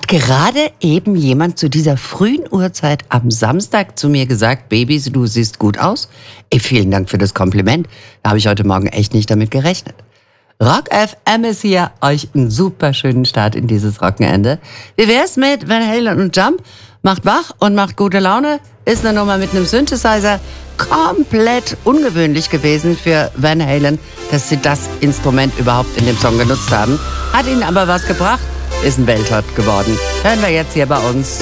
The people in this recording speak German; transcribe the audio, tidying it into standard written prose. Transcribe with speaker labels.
Speaker 1: gerade eben jemand zu dieser frühen Uhrzeit am Samstag zu mir gesagt, Babys, du siehst gut aus. Vielen Dank für das Kompliment. Da habe ich heute Morgen echt nicht damit gerechnet. Rock FM ist hier, euch einen super schönen Start in dieses Wochenende. Wie wär's mit Van Halen und Jump? Macht wach und macht gute Laune. Ist eine Nummer mit einem Synthesizer. Komplett ungewöhnlich gewesen für Van Halen, dass sie das Instrument überhaupt in dem Song genutzt haben. Hat ihnen aber was gebracht. Ist ein Welthit geworden. Hören wir jetzt hier bei uns.